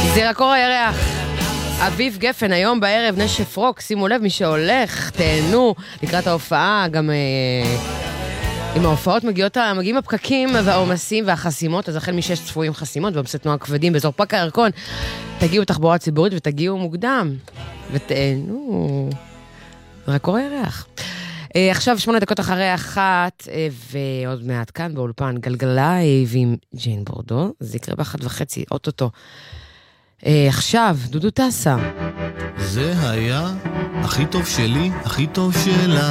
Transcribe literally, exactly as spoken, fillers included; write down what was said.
זרקור הירח, אביב גפן, היום בערב נשף רוק, שימו לב מי שהולך, תהנו לקראת ההופעה, גם אה, עם ההופעות מגיעות, מגיעים הפקקים והעומסים והחסימות, אז החל משש צפויים חסימות ועומסי תנועה כבדים באזור פארק הירקון, תגיעו תחבורה ציבורית ותגיעו מוקדם, ותהנו, זרקור הירח. אה, עכשיו שמונה דקות אחרי אחת, אה, ועוד מעט כאן באולפן גלגלייב עם ג'יין בורדו, זה יקרה באחת וחצי, אוטוטו. אה, עכשיו, דודו טסה. זה היה הכי טוב שלי, הכי טוב שלה.